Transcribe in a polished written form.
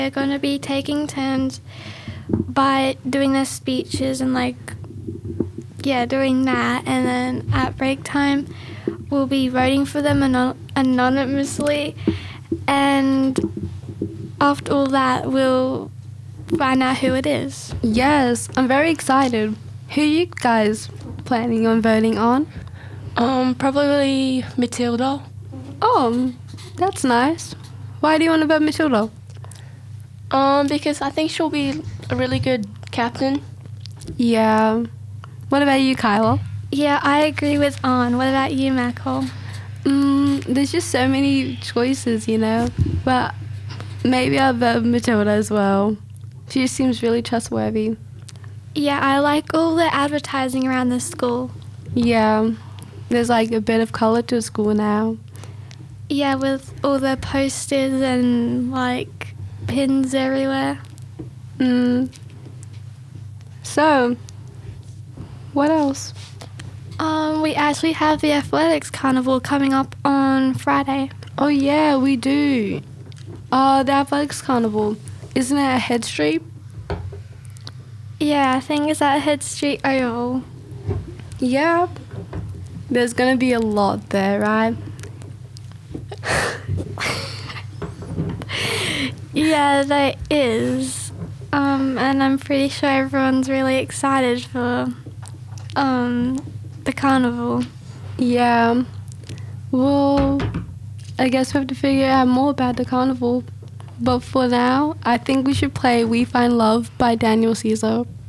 They're going to be taking turns by doing their speeches and doing that, and then at break time we'll be voting for them anonymously, and after all that we'll find out who it is. Yes, I'm very excited. Who are you guys planning on voting on? Probably Matilda. Oh, that's nice. Why do you want to vote Matilda? Because I think she'll be a really good captain. Yeah. What about you, Kyla? Yeah, I agree with Ann. What about you, Michael? There's just so many choices, but maybe I'll vote Matilda as well. She seems really trustworthy. Yeah, I like all the advertising around the school. Yeah, there's a bit of colour to school now. Yeah, with all the posters and pins everywhere. So, what else? We actually have the athletics carnival coming up on Friday. Oh yeah, we do. The athletics carnival. Isn't it at Head Street? Yeah, I think it's at Head Street Oval. Yeah. There's gonna be a lot there, right? Yeah, there is. And I'm pretty sure everyone's really excited for the carnival. Yeah. Well, I guess we have to figure out more about the carnival. But for now, I think we should play We Find Love by Daniel Caesar.